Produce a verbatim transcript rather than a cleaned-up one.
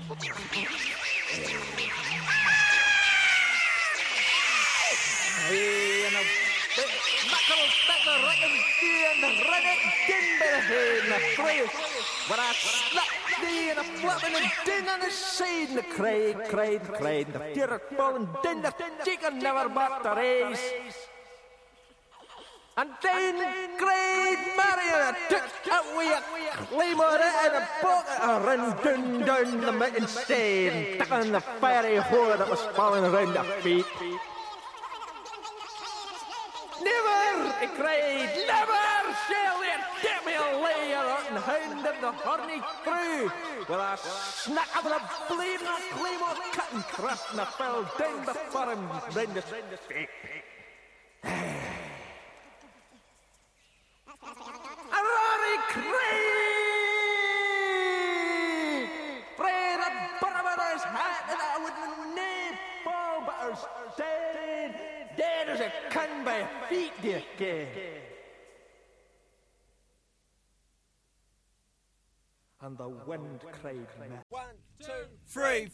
Hey, and a buckle back the reckon and the running din by the head and the cray. But I slap thee and a flapping and din on the side and the cray, cray, cray, and the tear falling din the chicken never bought the race. And then great Marion took away a claymore and a bucket and ran down, down the mountain side, stuck on the fiery hole that was falling around their feet. Never, he cried, never shall they get me a layer and hound of the horny crew. With a snack of a blade and a claymore cut and thrust and a fell down before him round his feet. A roaring cry! Pray the barber's hat and I would nae fall but her dead, dead as a can by her feet, dear kid. And the wind cried, one, two, three,